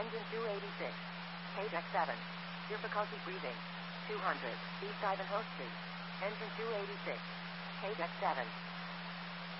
Engine 286. K-Deck 7. Difficulty breathing. 200. East Ivanhoe Street. Engine 286. K-Deck 7.